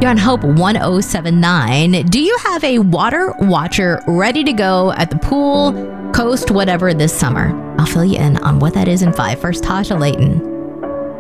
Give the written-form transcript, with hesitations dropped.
You're on Hope 1079. Do you have a water watcher ready to go at the pool, coast, whatever this summer? I'll fill you in on what that is in 5. First, Tasha Layton.